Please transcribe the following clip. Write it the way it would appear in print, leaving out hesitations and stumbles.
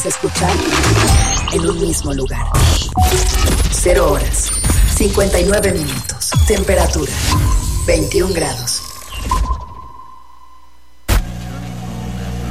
Escuchar en un mismo lugar. 0 horas, 59 minutos. Temperatura, 21 grados.